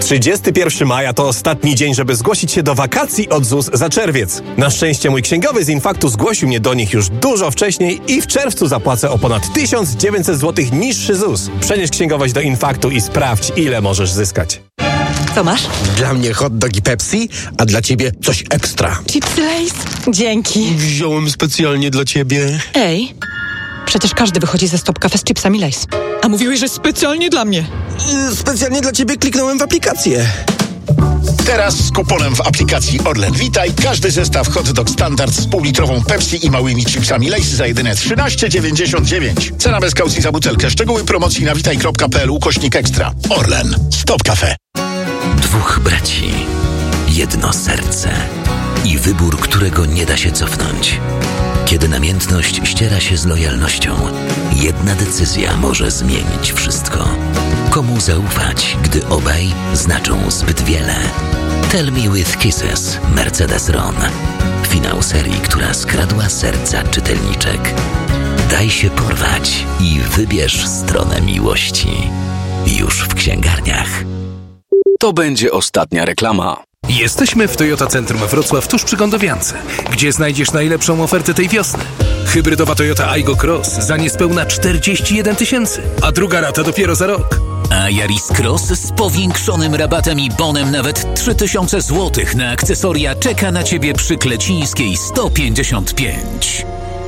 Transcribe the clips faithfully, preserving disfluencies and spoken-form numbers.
trzydziestego pierwszego maja to ostatni dzień, żeby zgłosić się do wakacji od Z U S za czerwiec. Na szczęście mój księgowy z Infaktu zgłosił mnie do nich już dużo wcześniej i w czerwcu zapłacę o ponad tysiąc dziewięćset złotych niższy Z U S. Przenieś księgowość do Infaktu i sprawdź, ile możesz zyskać. Co masz? Dla mnie hot dog i Pepsi, a dla ciebie coś ekstra. Chipsy Lay's? Dzięki. Wziąłem specjalnie dla ciebie. Ej, przecież każdy wychodzi ze Stop Cafe z chipsami Lay's. A mówiłeś, że specjalnie dla mnie. Yy, specjalnie dla ciebie kliknąłem w aplikację. Teraz z kuponem w aplikacji Orlen Witaj każdy zestaw hot dog standard z półlitrową Pepsi i małymi chipsami Lay's za jedyne trzynaście dziewięćdziesiąt dziewięć. Cena bez kaucji za butelkę. Szczegóły promocji na witaj kropka p l ukośnik ekstra. Orlen. Stop Cafe. Dwóch braci, jedno serce i wybór, którego nie da się cofnąć. Kiedy namiętność ściera się z lojalnością, jedna decyzja może zmienić wszystko. Komu zaufać, gdy obaj znaczą zbyt wiele? Tell Me With Kisses, Mercedes Ron. Finał serii, która skradła serca czytelniczek. Daj się porwać i wybierz stronę miłości. Już w księgarniach. To będzie ostatnia reklama. Jesteśmy w Toyota Centrum Wrocław tuż przy Gondowiance, gdzie znajdziesz najlepszą ofertę tej wiosny. Hybrydowa Toyota Aygo Cross za niespełna czterdzieści jeden tysięcy, a druga rata dopiero za rok. A Yaris Cross z powiększonym rabatem i bonem nawet trzy tysiące złotych na akcesoria czeka na Ciebie przy Klecińskiej sto pięćdziesiąt pięć.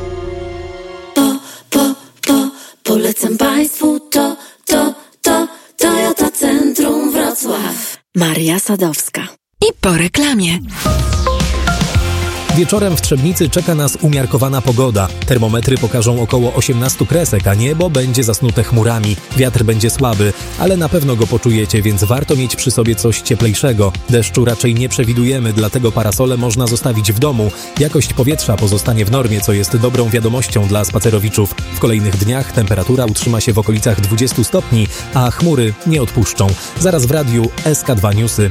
Po, po, po, polecam Państwu to, to, to, Toyota Centrum Wrocław. Maria Sadowska. I po reklamie. Wieczorem w Trzebnicy czeka nas umiarkowana pogoda. Termometry pokażą około osiemnaście kresek, a niebo będzie zasnute chmurami. Wiatr będzie słaby, ale na pewno go poczujecie, więc warto mieć przy sobie coś cieplejszego. Deszczu raczej nie przewidujemy, dlatego parasole można zostawić w domu. Jakość powietrza pozostanie w normie, co jest dobrą wiadomością dla spacerowiczów. W kolejnych dniach temperatura utrzyma się w okolicach dwudziestu stopni, a chmury nie odpuszczą. Zaraz w radiu S K dwa Newsy.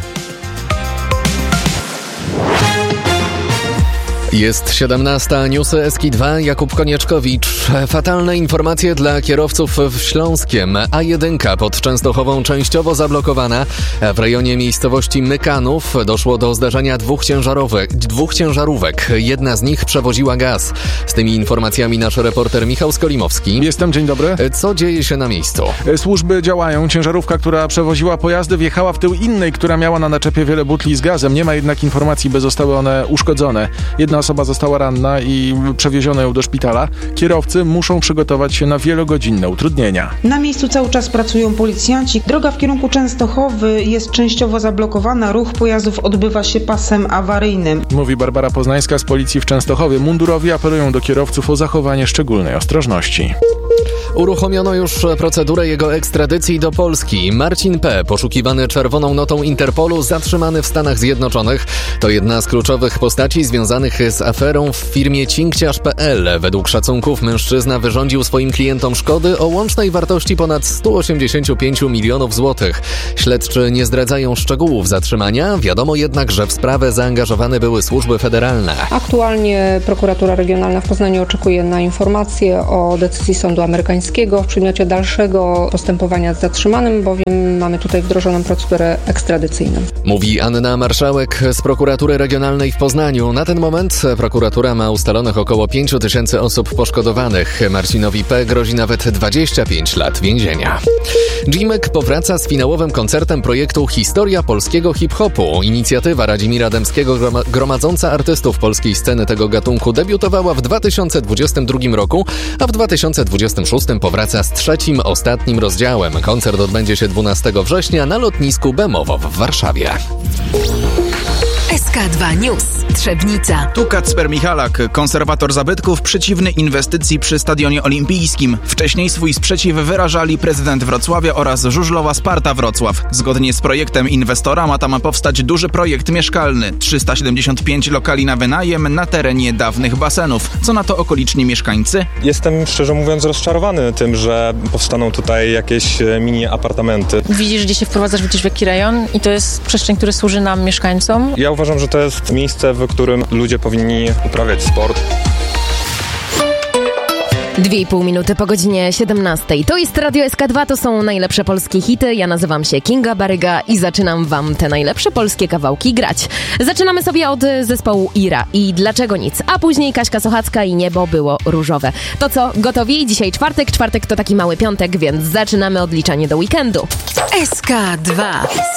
Jest siedemnasta, newsy S K dwa, Jakub Konieczkowicz. Fatalne informacje dla kierowców w Śląskiem. A jeden pod Częstochową częściowo zablokowana. W rejonie miejscowości Mykanów doszło do zdarzenia dwóch ciężarówek. Dwóch ciężarówek. Jedna z nich przewoziła gaz. Z tymi informacjami nasz reporter Michał Skolimowski. Jestem, dzień dobry. Co dzieje się na miejscu? Służby działają. Ciężarówka, która przewoziła pojazdy, wjechała w tył innej, która miała na naczepie wiele butli z gazem. Nie ma jednak informacji, by zostały one uszkodzone. Jedna osoba została ranna i przewieziono ją do szpitala. Kierowcy muszą przygotować się na wielogodzinne utrudnienia. Na miejscu cały czas pracują policjanci. Droga w kierunku Częstochowy jest częściowo zablokowana. Ruch pojazdów odbywa się pasem awaryjnym. Mówi Barbara Poznańska z policji w Częstochowie. Mundurowi apelują do kierowców o zachowanie szczególnej ostrożności. Uruchomiono już procedurę jego ekstradycji do Polski. Marcin P., poszukiwany czerwoną notą Interpolu, zatrzymany w Stanach Zjednoczonych. To jedna z kluczowych postaci związanych z aferą w firmie cinkciarz kropka p l. Według szacunków mężczyzna wyrządził swoim klientom szkody o łącznej wartości ponad sto osiemdziesiąt pięć milionów złotych. Śledczy nie zdradzają szczegółów zatrzymania. Wiadomo jednak, że w sprawę zaangażowane były służby federalne. Aktualnie prokuratura regionalna w Poznaniu oczekuje na informacje o decyzji sądu amerykańskiego w przedmiocie dalszego postępowania z zatrzymanym, bowiem mamy tutaj wdrożoną procedurę ekstradycyjną. Mówi Anna Marszałek z prokuratury regionalnej w Poznaniu. Na ten moment prokuratura ma ustalonych około pięć tysięcy osób poszkodowanych. Marcinowi P. grozi nawet dwadzieścia pięć lat więzienia. Dzimek powraca z finałowym koncertem projektu Historia polskiego hip-hopu. Inicjatywa Radzimira Dębskiego gromadząca artystów polskiej sceny tego gatunku debiutowała w dwa tysiące dwudziestym drugim roku, a w dwa tysiące dwudziestym szóstym powraca z trzecim, ostatnim rozdziałem. Koncert odbędzie się dwunastego września na lotnisku Bemowo w Warszawie. S K dwa News. Trzebnica. Tu Kacper Michalak, konserwator zabytków, przeciwny inwestycji przy Stadionie Olimpijskim. Wcześniej swój sprzeciw wyrażali prezydent Wrocławia oraz żużlowa Sparta Wrocław. Zgodnie z projektem inwestora ma tam powstać duży projekt mieszkalny. trzysta siedemdziesiąt pięć lokali na wynajem na terenie dawnych basenów. Co na to okoliczni mieszkańcy? Jestem szczerze mówiąc rozczarowany tym, że powstaną tutaj jakieś mini apartamenty. Widzisz, gdzie się wprowadzasz, widzisz w jaki rejon i to jest przestrzeń, która służy nam, mieszkańcom. Ja uważam, że to jest miejsce, w którym ludzie powinni uprawiać sport. Dwie i pół minuty po godzinie siedemnastej. To jest Radio S K dwa, to są najlepsze polskie hity. Ja nazywam się Kinga Baryga i zaczynam wam te najlepsze polskie kawałki grać. Zaczynamy sobie od zespołu Ira i Dlaczego nic, a później Kaśka Sochacka i Niebo było różowe. To co, gotowi? Dzisiaj czwartek, czwartek to taki mały piątek, więc zaczynamy odliczanie do weekendu. S K dwa.